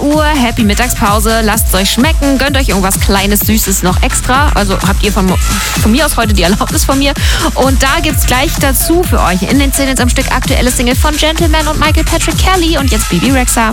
Uhr, Happy Mittagspause, lasst es euch schmecken, gönnt euch irgendwas Kleines, Süßes noch extra. Also habt ihr von mir aus heute die Erlaubnis von mir. Und da gibt's gleich dazu für euch in den 10 am Stück aktuelle Single von Gentleman und Michael Patrick Kelly und jetzt Bebe Rexha.